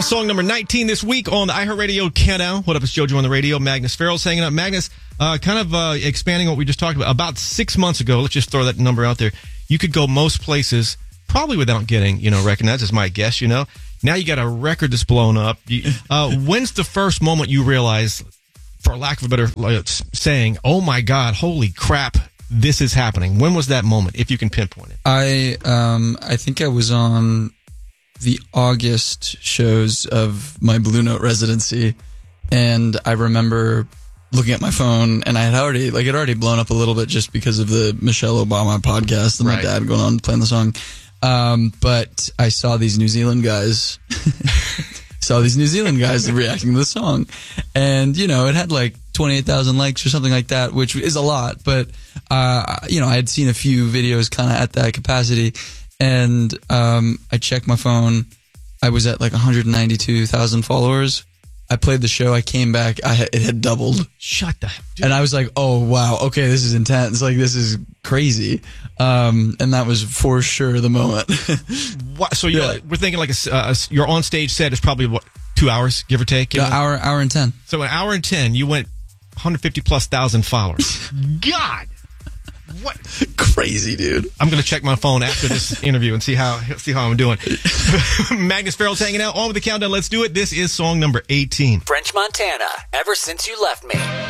was song number 19 this week on the iHeartRadio Countdown. What up, it's JoJo on the radio. Magnus Farrell's hanging out. Magnus, expanding what we just talked about 6 months ago, let's just throw that number out there. You could go most places probably without getting, recognized, is my guess, Now you got a record that's blown up. When's the first moment you realize, for lack of a better saying, oh my God, holy crap, this is happening? When was that moment, if you can pinpoint it? I think I was on the August shows of my Blue Note residency, and I remember looking at my phone, and it had already blown up a little bit just because of the Michelle Obama podcast and my dad going on playing the song. But I saw these New Zealand guys, reacting to the song, and it had like 28,000 likes or something like that, which is a lot. But I had seen a few videos kind of at that capacity. And I checked my phone. I was at like 192,000 followers. I played the show. I came back. It had doubled. Shut the dude. And I was like, oh, wow. Okay, this is intense. Like, this is crazy. And that was for sure the moment. What? So we're thinking like your on stage set is probably, 2 hours, give or take? Hour and 10. So an hour and 10, you went 150,000+ followers. God! What? Crazy, dude. I'm going to check my phone after this interview and see how I'm doing. Magnus Farrell's hanging out on with the countdown. Let's do it. This is song number 18. French Montana, Ever Since You Left Me.